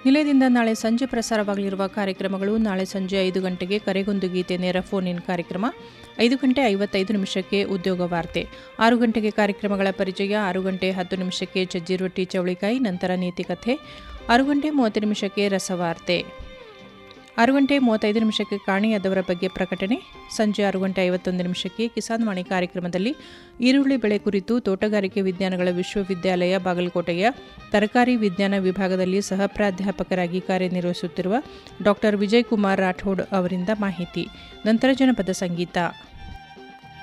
ನಿಲಯದಿಂದ ನಾಳೆ ಸಂಜೆ ಪ್ರಸಾರವಾಗಲಿರುವ ಕಾರ್ಯಕ್ರಮಗಳು: ನಾಳೆ ಸಂಜೆ 5 ಗಂಟೆಗೆ ಕರೆಗೊಂದು ಗೀತೆ ನೇರ ಫೋನ್ ಇನ್ ಕಾರ್ಯಕ್ರಮ, 5 ಗಂಟೆ 55 ನಿಮಿಷಕ್ಕೆ ಉದ್ಯೋಗ ವಾರ್ತೆ, 6 ಗಂಟೆಗೆ ಕಾರ್ಯಕ್ರಮಗಳ ಪರಿಚಯ, 6 ಗಂಟೆ 10 ನಿಮಿಷಕ್ಕೆ ಚಜ್ಜಿ ರೊಟ್ಟಿ ಚೌಳಿಕಾಯಿ, ನಂತರ ನೀತಿಕಥೆ, 6 ಗಂಟೆ 30 ನಿಮಿಷಕ್ಕೆ ರಸವಾರ್ತೆ, 6 ಗಂಟೆ 35 ನಿಮಿಷಕ್ಕೆ ಕಾಣೆಯಾದವರ ಬಗ್ಗೆ ಪ್ರಕಟಣೆ, ಸಂಜೆ 6 ಗಂಟೆ 51 ನಿಮಿಷಕ್ಕೆ ಕಿಸಾನ್ ವಾಣಿ ಕಾರ್ಯಕ್ರಮದಲ್ಲಿ ಈರುಳ್ಳಿ ಬೆಳೆ ಕುರಿತು ತೋಟಗಾರಿಕೆ ವಿಜ್ಞಾನಗಳ ವಿಶ್ವವಿದ್ಯಾಲಯ ಬಾಗಲಕೋಟೆಯ ತರಕಾರಿ ವಿಜ್ಞಾನ ವಿಭಾಗದಲ್ಲಿ ಸಹ ಪ್ರಾಧ್ಯಾಪಕರಾಗಿ ಕಾರ್ಯನಿರ್ವಹಿಸುತ್ತಿರುವ ಡಾ ವಿಜಯಕುಮಾರ್ ರಾಠೋಡ್ ಅವರಿಂದ ಮಾಹಿತಿ. ನಂತರ ಜನಪದ ಸಂಗೀತ.